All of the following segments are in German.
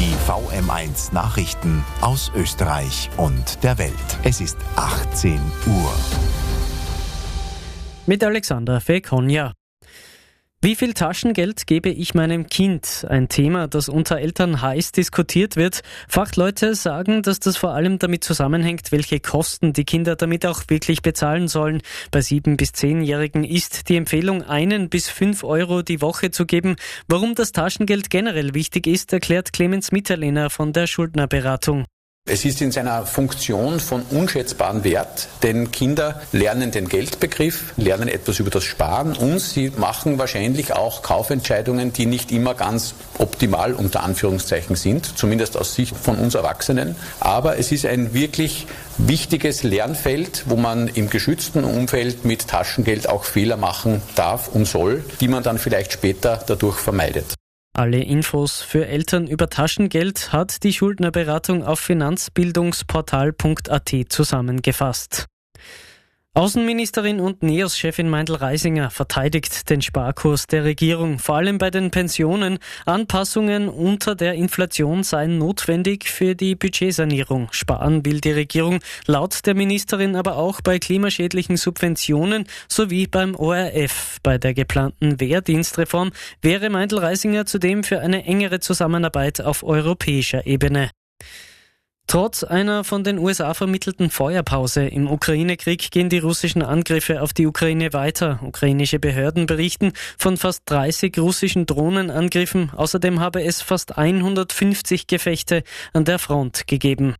Die VM1 Nachrichten aus Österreich und der Welt. Es ist 18 Uhr. Mit Alexander Fekonja. Wie viel Taschengeld gebe ich meinem Kind? Ein Thema, das unter Eltern heiß diskutiert wird. Fachleute sagen, dass das vor allem damit zusammenhängt, welche Kosten die Kinder damit auch wirklich bezahlen sollen. Bei 7- bis 10-Jährigen ist die Empfehlung, 1 bis 5 Euro die Woche zu geben. Warum das Taschengeld generell wichtig ist, erklärt Clemens Mitterlehner von der Schuldnerberatung. Es ist in seiner Funktion von unschätzbarem Wert, denn Kinder lernen den Geldbegriff, lernen etwas über das Sparen und sie machen wahrscheinlich auch Kaufentscheidungen, die nicht immer ganz optimal unter Anführungszeichen sind, zumindest aus Sicht von uns Erwachsenen. Aber es ist ein wirklich wichtiges Lernfeld, wo man im geschützten Umfeld mit Taschengeld auch Fehler machen darf und soll, die man dann vielleicht später dadurch vermeidet. Alle Infos für Eltern über Taschengeld hat die Schuldnerberatung auf finanzbildungsportal.at zusammengefasst. Außenministerin und NEOS-Chefin Meindl-Reisinger verteidigt den Sparkurs der Regierung. Vor allem bei den Pensionen. Anpassungen unter der Inflation seien notwendig für die Budgetsanierung. Sparen will die Regierung laut der Ministerin aber auch bei klimaschädlichen Subventionen sowie beim ORF. Bei der geplanten Wehrdienstreform wäre Meindl-Reisinger zudem für eine engere Zusammenarbeit auf europäischer Ebene. Trotz einer von den USA vermittelten Feuerpause im Ukraine-Krieg gehen die russischen Angriffe auf die Ukraine weiter. Ukrainische Behörden berichten von fast 30 russischen Drohnenangriffen. Außerdem habe es fast 150 Gefechte an der Front gegeben.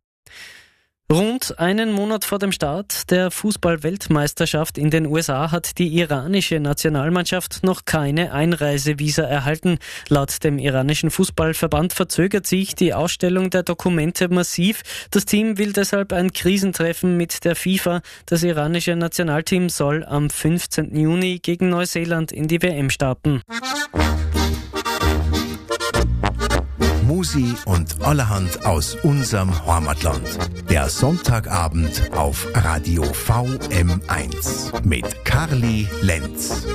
Rund einen Monat vor dem Start der Fußball-Weltmeisterschaft in den USA hat die iranische Nationalmannschaft noch keine Einreisevisa erhalten. Laut dem iranischen Fußballverband verzögert sich die Ausstellung der Dokumente massiv. Das Team will deshalb ein Krisentreffen mit der FIFA. Das iranische Nationalteam soll am 15. Juni gegen Neuseeland in die WM starten. Musi und allerhand aus unserem Heimatland. Der Sonntagabend auf Radio VM1 mit Karli Lenz.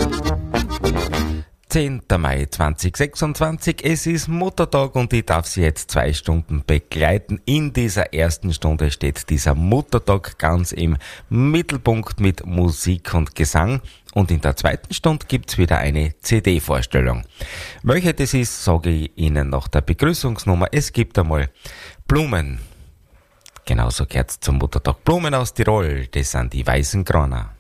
10. Mai 2026, es ist Muttertag und ich darf Sie jetzt 2 Stunden begleiten. In dieser ersten Stunde steht dieser Muttertag ganz im Mittelpunkt mit Musik und Gesang. Und in der zweiten Stunde gibt's wieder eine CD-Vorstellung. Welche das ist, sage ich Ihnen nach der Begrüßungsnummer. Es gibt einmal Blumen. Genauso gehört's zum Muttertag. Blumen aus Tirol, das sind die weißen Graner.